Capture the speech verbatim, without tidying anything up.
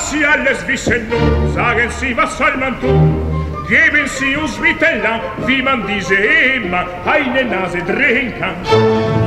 sie alles wissen nun, sagen Sie, was soll man tun? Geben Sie uns bitte lang, wie man diese immer eine Nase drehen kann.